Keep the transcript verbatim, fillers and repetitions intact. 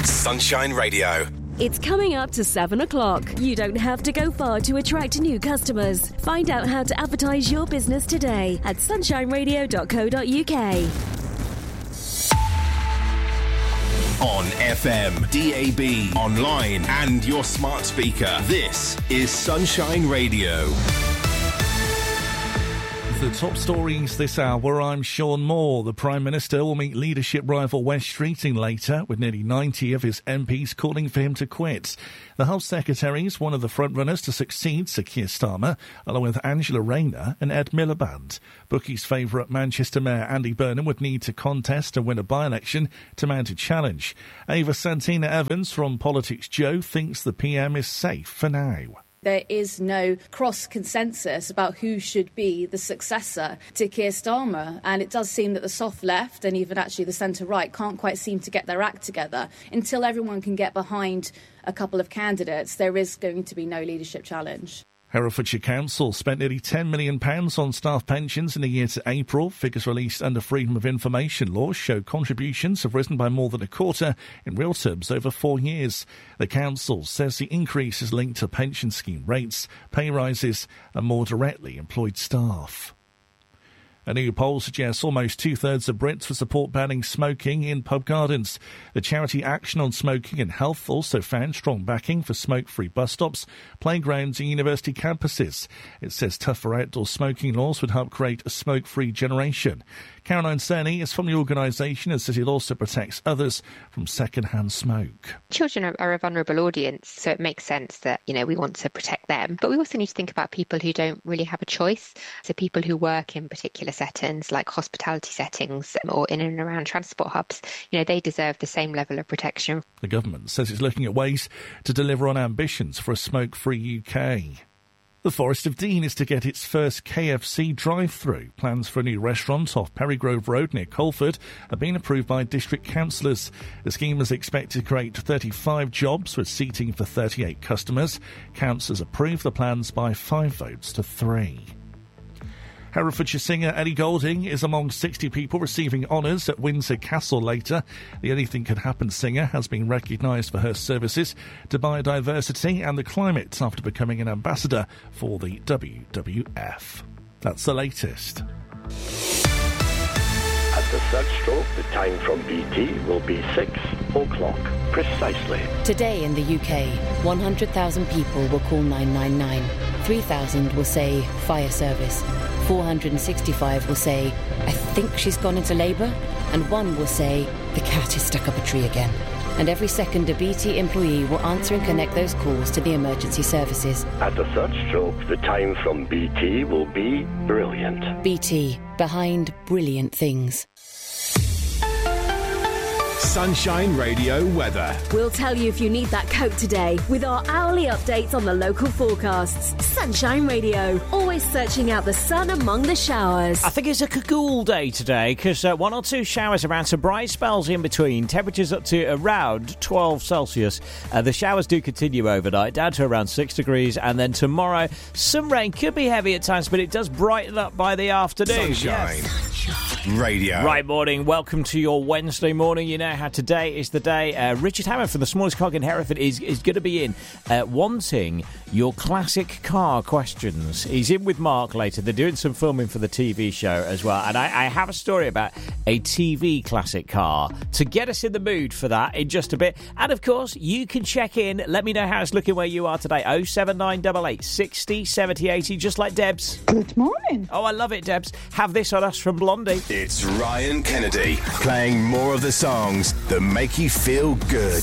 Sunshine Radio. It's coming up to seven o'clock. You don't have to go far to attract new customers. Find out how to advertise your business today at sunshine radio dot co dot uk. On F M, D A B, online and your smart speaker. This is Sunshine Radio. The top stories this hour, I'm Sean Moore. The Prime Minister will meet leadership rival Wes Streeting later, with nearly ninety of his M Ps calling for him to quit. The Health Secretary is one of the frontrunners to succeed Sir Keir Starmer, along with Angela Rayner and Ed Miliband. Bookies' favourite Manchester Mayor Andy Burnham would need to contest and win a by-election to mount a challenge. Ava Santina Evans from Politics Joe thinks the P M is safe for now. There is no cross-consensus about who should be the successor to Keir Starmer. And it does seem that the soft left and even actually the centre-right can't quite seem to get their act together. Until everyone can get behind a couple of candidates, there is going to be no leadership challenge. Herefordshire Council spent nearly ten million pounds on staff pensions in the year to April. Figures released under Freedom of Information laws show contributions have risen by more than a quarter in real terms over four years. The council says the increase is linked to pension scheme rates, pay rises and more directly employed staff. A new poll suggests almost two-thirds of Brits would support banning smoking in pub gardens. The charity Action on Smoking and Health also found strong backing for smoke-free bus stops, playgrounds and university campuses. It says tougher outdoor smoking laws would help create a smoke-free generation. Caroline Cerny is from the organisation and says it also protects others from second-hand smoke. Children are, are a vulnerable audience, so it makes sense that, you know, we want to protect them. But we also need to think about people who don't really have a choice. So people who work in particular settings like hospitality settings or in and around transport hubs, you know, they deserve the same level of protection. The government says it's looking at ways to deliver on ambitions for a smoke-free U K. The Forest of Dean is to get its first K F C drive-through. Plans for a new restaurant off Perry Grove Road near Colford have been approved by district councillors. The scheme is expected to create thirty-five jobs with seating for thirty-eight customers. Councillors approved the plans by five votes to three. Herefordshire singer Ellie Goulding is among sixty people receiving honours at Windsor Castle later. The Anything Can Happen singer has been recognised for her services to biodiversity and the climate after becoming an ambassador for the W W F. That's the latest. At the third stroke, the time from B T will be six o'clock precisely. Today in the U K, one hundred thousand people will call nine nine nine. three thousand will say fire service. four hundred sixty-five will say, I think she's gone into labour. And one will say, the cat is stuck up a tree again. And every second, a B T employee will answer and connect those calls to the emergency services. At the third stroke, the time from B T will be brilliant. B T, behind brilliant things. Sunshine Radio weather. We'll tell you if you need that coat today with our hourly updates on the local forecasts. Sunshine Radio, always searching out the sun among the showers. I think it's a cool day today because uh, one or two showers around, some bright spells in between. Temperatures up to around twelve Celsius. Uh, the showers do continue overnight, down to around six degrees. And then tomorrow, some rain could be heavy at times, but it does brighten up by the afternoon. Sunshine yes. Radio. Right morning, welcome to your Wednesday morning. You know how today is the day. Uh, Richard Hammond from the Smallest Cog in Hereford is, is going to be in uh, wanting your classic car questions. He's in with Mark later. They're doing some filming for the T V show as well. And I, I have a story about a T V classic car to get us in the mood for that in just a bit. And of course, you can check in. Let me know how it's looking where you are today. oh seven nine eight eight sixty seventy eighty, just like Debs. Good morning. Oh, I love it, Debs. Have this on us from Blondie. It's Ryan Kennedy playing more of the songs that make you feel good.